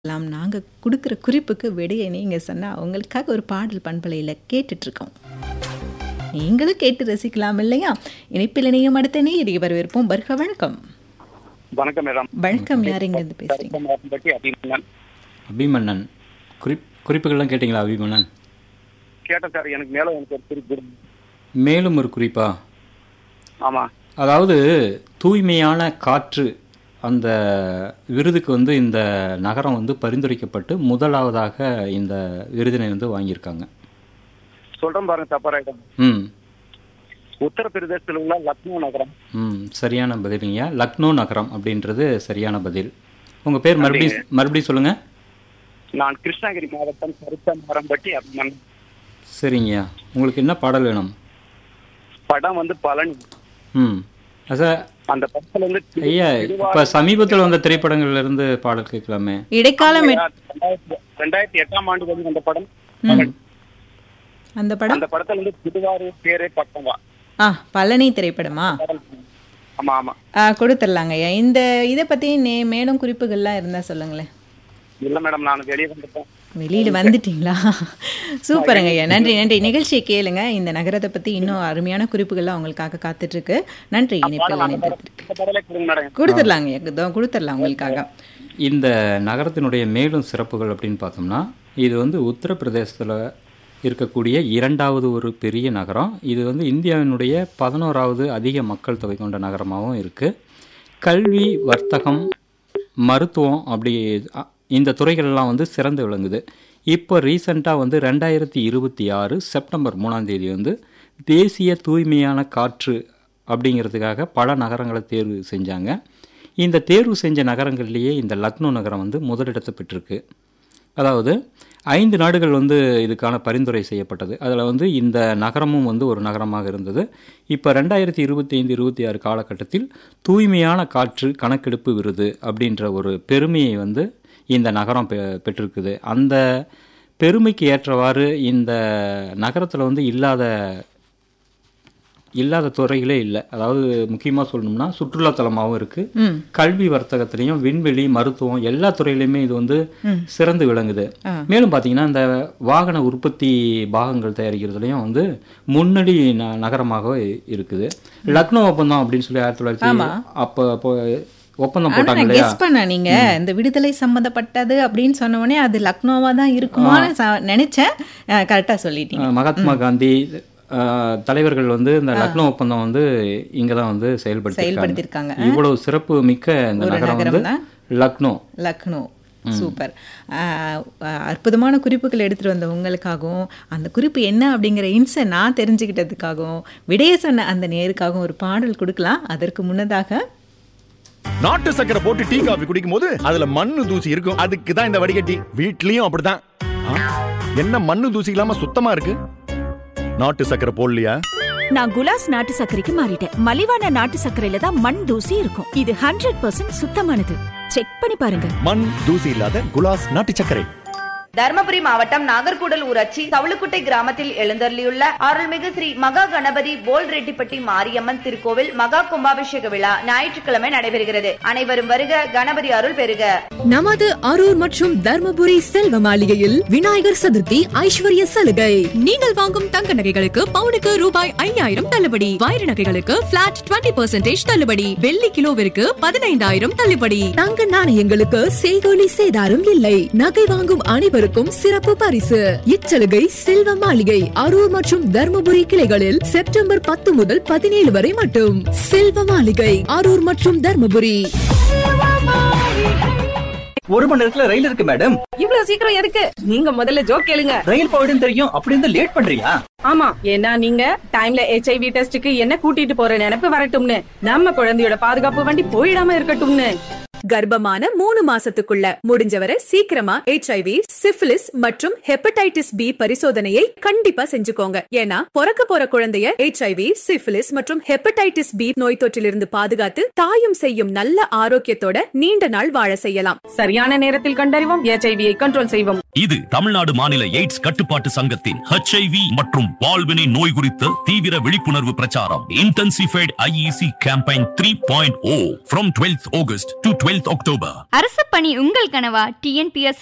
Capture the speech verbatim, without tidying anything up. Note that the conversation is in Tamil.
எல்லாம் நாங்க குடுக்குற குறிப்புக்கு விடைய நீங்க சொன்னா, உங்களுக்காக ஒரு பாடல் பண்பலையில கேட்டுட்ருக்கோம். நீங்களும் கேட்டு ரசிக்கலாம் இல்லையா? இணைப்பில் இணையும் அடுத்த நேயரை வரவேற்போம். வருக வணக்கம். வணக்கம் மேடம். வணக்கம். யார் எங்கிருந்து பேசுறீங்க? அபிமன்னன். அபிமன்னன் குறிப் குறிப்புகள்லாம் கேட்டிங்களா அபிமன்னன்? கேட்டேன் சார். எனக்கு மேலும் எனக்கு ஒரு குறிப்பு. மேலும் ஒரு குறிப்பா? ஆமா. அதாவது தூய்மையான காற்று அந்த விருதுக்கு வந்து இந்த நகரம் வந்து பரிந்துரைக்கப்பட்டு முதலாவதாக இந்த விருதினை வந்து வாங்கியிருக்காங்க. சொல்றேன் பாருங்க, தப்பாராயிடும். ம் உத்தரப்பிரதேசத்தில் உள்ள லக்னோ நகரம். ம் சரியான பதிலுங்க. லக்னோ நகரம் அப்படின்றது சரியான பதில். உங்கள் பேர் மறுபடியும் மறுபடியும் சொல்லுங்கள். நான் கிருஷ்ணகிரி மாவட்டம் கருத்தமாரம்பட்டி அபிமன்னன். சரிங்க. உங்களுக்கு என்ன பாடல் வேணும்? படம் வந்து பழனி. ம் சார், அந்த படத்துல வந்து ஐயா இப்போ சமீபத்தில் வந்த திரைப்படங்கள்ல இருந்து பாடல் கேட்கலாமே. இடைக்காலம் ரெண்டாயிரத்தி எட்டாம் ஆண்டு வந்து அந்த படம். அந்த படம் அந்த படத்துல வந்து திருவாரூர் பேரே பட்டவா. ஆ பழனி திரைப்படமா? ஆமா ஆமா. ஆ கொடுத்துடலாங்க ஐயா. இந்த இதை பற்றி நே மேலும் குறிப்புகள்லாம் இருந்தால் சொல்லுங்களேன். இல்ல மேடம், நான் வெளியே வந்துட்டேன். வெளியில வந்துட்டீங்களா? சூப்பருங்க ஐயா. நன்றி நன்றி. நிகழ்ச்சியை கேளுங்க. இந்த நகரத்தை பற்றி இன்னும் அருமையான குறிப்புகள்லாம் உங்களுக்காக காத்துட்டு இருக்கு. நன்றி. இணைப்பில் இணைந்திருக்கு கொடுத்துடலாங்க ஐயா. கொடுத்துடலாம் உங்களுக்காக. இந்த நகரத்தினுடைய மேலும் சிறப்புகள் அப்படின்னு பார்த்தோம்னா, இது வந்து உத்தரப்பிரதேசத்தில் இருக்கக்கூடிய இரண்டாவது ஒரு பெரிய நகரம். இது வந்து இந்தியாவினுடைய பதினோராவது அதிக மக்கள் தொகை கொண்ட நகரமாகவும் இருக்குது. கல்வி, வர்த்தகம், மருத்துவம் அப்படி இந்த துறைகளெல்லாம் வந்து சிறந்து விளங்குது. இப்போ ரீசண்டாக வந்து ரெண்டாயிரத்தி இருபத்தி ஆறு செப்டம்பர் மூணாம் தேதி வந்து தேசிய தூய்மையான காற்று அப்படிங்கிறதுக்காக பல நகரங்களை தேர்வு செஞ்சாங்க. இந்த தேர்வு செஞ்ச நகரங்கள்லேயே இந்த லக்னோ நகரம் வந்து முதலிடத்தை பெற்றிருக்கு. அதாவது ஐந்து நாடுகள் வந்து இதுக்கான பரிந்துரை செய்யப்பட்டது. அதில் வந்து இந்த நகரமும் வந்து ஒரு நகரமாக இருந்தது. இப்போ ரெண்டாயிரத்தி இருபத்தி ஐந்து இருபத்தி ஆறு காலகட்டத்தில் தூய்மையான காற்று கணக்கெடுப்பு விருது அப்படின்ற ஒரு பெருமையை வந்து இந்த நகரம் பெ பெற்றிருக்குது. அந்த பெருமைக்கு ஏற்றவாறு இந்த நகரத்தில் வந்து இல்லாத இல்லாத துறைகளே இல்லை. அதாவது முக்கியமாக சொல்லணும்னா சுற்றுலாத்தலமாகவும் இருக்குது. கல்வி, வர்த்தகத்திலையும், விண்வெளி, மருத்துவம் எல்லா துறையிலையுமே இது வந்து சிறந்து விளங்குது. மேலும் பார்த்தீங்கன்னா இந்த வாகன உற்பத்தி பாகங்கள் தயாரிக்கிறதுலையும் வந்து முன்னணி ந நகரமாக இருக்குது. லக்னோ ஒப்பந்தம் அப்படின்னு சொல்லி ஆயிரத்தி தொள்ளாயிரத்தி அப்போ ஒப்பந்தம் போட்டாங்க இல்லையா? கெஸ் பண்ண நீங்க இந்த விடுதலை சம்பந்தப்பட்டது அப்படின்னு சொன்ன உடனே அது லக்னோவா தான் இருக்குமான்னு நினைச்சேன். கரெக்டா சொல்லிட்டீங்க. மகாத்மா காந்தி தலைவர்கள் வந்து இந்த லக்னோ ஒப்பந்தம் வந்து இங்க தான் வந்து செயல்படுத்தியிருக்காங்க. இவ்வளவு சிறப்பு மிக்க இந்த நகரம் வந்து லக்னோ. லக்னோ சூப்பர். அற்புதமான குறிப்புகள் எடுத்துட்டு வந்த உங்களுக்காகவும், அந்த குறிப்பு என்ன அப்படிங்கிற இன்சை நான் தெரிஞ்சுக்கிட்டதுக்காகவும், விடைய சொன்ன அந்த நேருக்காகவும் ஒரு பாடல் கொடுக்கலாம். அதற்கு முன்னதாக நாட்டு சக்கரை போட்டு டீ காபி குடிக்கும் போது அதுல மண்ணு தூசி இருக்கும். அதுக்கு தான் இந்த வடிகட்டி. வீட்லயும் அப்படிதான். என்ன மண்ணு தூசி இல்லாம சுத்தமா இருக்கு? நாட்டு சக்கரை போடலையா? நான் குலாஸ் நாட்டு சக்கரைக்கு மாறிட்டேன். மலிவான நாட்டு சக்கரையில தான் மண் தூசி இருக்கும். இது ஹண்ட்ரட் பர்சன்ட் சுத்தமானது. செக் பண்ணி பாருங்க. மண் தூசி இல்லாத குலாஸ் நாட்டு சக்கரை. தர்மபுரி மாவட்டம் நாகர்கூடல் ஊராட்சி தவளுக்குட்டை கிராமத்தில் எழுந்தருளியுள்ள அருள்மிகு ஸ்ரீ மகா கணபதி போல் ரெட்டிப்பட்டி மாரியம்மன் திருக்கோவில் மகா கும்பாபிஷேக விழா ஞாயிற்றுக்கிழமை நடைபெறுகிறது. அனைவரும் வருக, கணபதி அருள் பெறுக. நமது அரூர் மற்றும் தர்மபுரி செல்வ மாளிகையில் விநாயகர் சதுர்த்தி ஐஸ்வர்ய சலுகை. நீங்கள் வாங்கும் தங்க நகைகளுக்கு பவுனுக்கு ரூபாய் ஐயாயிரம் தள்ளுபடி. வைர நகைகளுக்கு பிளாட் டுவெண்ட்டி பர்சன்டேஜ் தள்ளுபடி. வெள்ளி கிலோவிற்கு பதினைந்தாயிரம் தள்ளுபடி. தங்க நாணயங்களுக்கு செய்கூலி சேதாரம் இல்லை. நகை வாங்கும் அனைவரும் சிறப்பு பரிசு. இச்சலுகை செல்வ மாளிகை அரூர் மற்றும் தர்மபுரி கிளைகளில் செப்டம்பர் பத்து முதல் பதினேழு வரை மட்டும். செல்வ மாளிகை அரூர் மற்றும் தர்மபுரி. ஒரு மணி நேரத்துல ரயில் இருக்கு மேடம். இவ்வளவு சீக்கிரம் எதுக்கு? நீங்க முதல்ல ஜோக் கேளுங்க. ரயில் போயிடும் தெரியும், அப்படி இருந்தா லேட் பண்றியா? ஆமா, ஏன்னா நீங்க டைம்ல ஹெச்ஐவி டெஸ்டுக்கு என்ன கூட்டிட்டு போற நினைப்பு வரட்டும்னு, நம்ம குழந்தையோட பாதுகாப்பு வண்டி போயிடாம இருக்கட்டும்னு. கர்ப்பமான மூணு மாசத்துக்குள்ள முடிஞ்சவரை சீக்கிரமா ஹெச்ஐவி, சிஃபிலிஸ் மற்றும் ஹெப்படைட்டிஸ் பி பரிசோதனையை கண்டிப்பா செஞ்சுக்கோங்க. ஏன்னா பிறக்க போற குழந்தைய ஹெச்ஐவி, சிஃபிலிஸ் மற்றும் ஹெப்படைட்டிஸ் பி நோய் தொற்றிலிருந்து பாதுகாத்து தாயும் செய்யும் நல்ல ஆரோக்கியத்தோட நீண்ட நாள் வாழ செய்யலாம். சரியான சரியான நேரத்தில் கண்டறிவோம், எச்ஐவியை கண்ட்ரோல் செய்வோம். இது தமிழ்நாடு மாநில எய்ட்ஸ் கட்டுப்பாட்டு சங்கத்தின் ஹெச்ஐவி மற்றும் பால்வினை நோய் குறித்த தீவிர விழிப்புணர்வு பிரச்சாரம். Intensified IEC campaign three point O from twelfth August to twelfth October. அரசு பணி உங்கள் கனவா? டிஎன்பிஎஸ்